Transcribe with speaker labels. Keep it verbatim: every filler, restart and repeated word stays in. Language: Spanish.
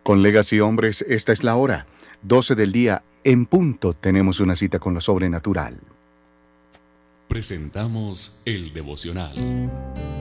Speaker 1: Con Legacy Hombres, esta es la hora. doce del día, en punto, tenemos una cita con lo sobrenatural.
Speaker 2: Presentamos el devocional.